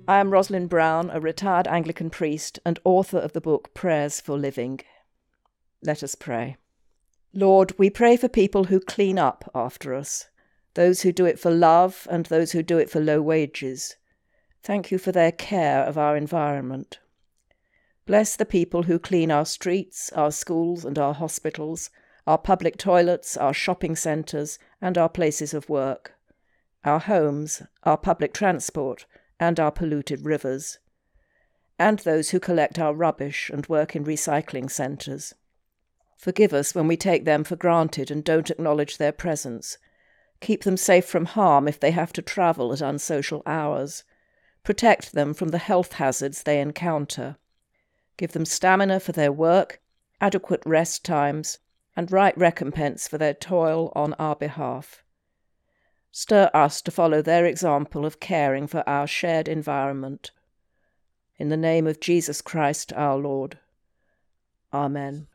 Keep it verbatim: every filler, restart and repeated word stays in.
I am Rosalind Brown, a retired Anglican priest and author of the book Prayers for Living. Let us pray. Lord, we pray for people who clean up after us, those who do it for love and those who do it for low wages. Thank you for their care of our environment. Bless the people who clean our streets, our schools and our hospitals, our public toilets, our shopping centres and our places of work, our homes, our public transport and our polluted rivers, and those who collect our rubbish and work in recycling centres. Forgive us when we take them for granted and don't acknowledge their presence. Keep them safe from harm if they have to travel at unsocial hours. Protect them from the health hazards they encounter. Give them stamina for their work, adequate rest times, and right recompense for their toil on our behalf. Stir us to follow their example of caring for our shared environment. In the name of Jesus Christ our Lord. Amen.